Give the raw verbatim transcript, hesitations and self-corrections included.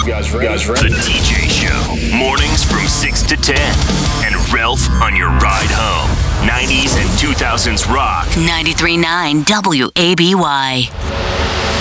guys ready? You guys ready? The T J Show. Mornings from six to ten. And Ralph on your ride home. nineties and two thousands rock. ninety-three point nine W A B Y.